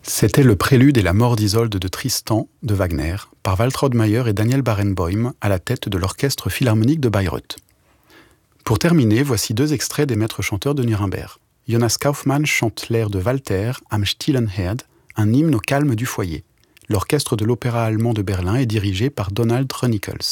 C'était le prélude et la mort d'Isolde de Tristan de Wagner par Waltraud Mayer et Daniel Barenboim à la tête de l'Orchestre philharmonique de Bayreuth. Pour terminer, voici 2 extraits des maîtres chanteurs de Nuremberg. Jonas Kaufmann chante l'air de Walter Am stillen Herd, un hymne au calme du foyer. L'orchestre de l'Opéra allemand de Berlin est dirigé par Donald Rönikels.